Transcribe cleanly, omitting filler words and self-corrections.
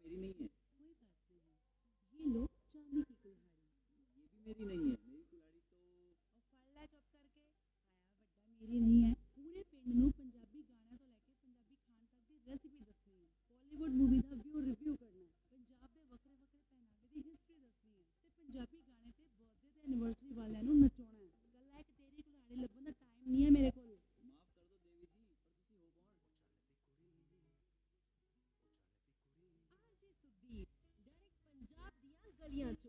मेरी नहीं है। कोई बात नहीं, ये लो चांदी की कुल्हाड़ी। ये भी मेरी नहीं है, मेरी कुल्हाड़ी तो और फड़ लै चुप करके आया ਵੱਡਾ मेरी नहीं है। पूरे पिंड ਨੂੰ ਪੰਜਾਬੀ ਗਾਣਿਆਂ ਤੋਂ ਲੈ ਕੇ ਪੰਜਾਬੀ ਖਾਣ ਤੱਕ ਦੀ ਰੈਸਿਪੀ ਦੱਸਣੀ ਹੈ। ਬਾਲੀਵੁੱਡ ਮੂਵੀ ਦਾ ਵਿਊ ਰਿਵਿਊ ਕਰਨਾ ਹੈ। ਪੰਜਾਬ ਦੇ ਵੱਖਰੇ ਵੱਖਰੇ ਪਹਿਨਾਵੇ ਦੀ ਹਿਸਟਰੀ ਦੱਸਣੀ ਹੈ ਤੇ ਪੰਜਾਬੀ ਗਾਣੇ ਤੇ ਬਰਥਡੇ ਤੇ ਐਨੀਵਰਸਰੀ ਵਾਲਿਆਂ ਨੂੰ ਨਚਾਉਣਾ ਹੈ। ਗੱਲਾਂ ਇੱਕ ਤੇਰੀ ਕੁल्हाड़ी ਲੱਭਣ ਦਾ ਟਾਈਮ ਨਹੀਂ ਹੈ ਮੇਰੇ ਕੋਲ। माफ कर दो देवी जी, पर ਤੁਸੀਂ ਹੋ ਕੌਣ? ਆਰਜੇ ਸੁਦੀਪ ਡਾਇਰੈਕਟ ਪੰਜਾਬ ਦੀਆਂ ਗਲੀਆਂ 'ਚੋਂ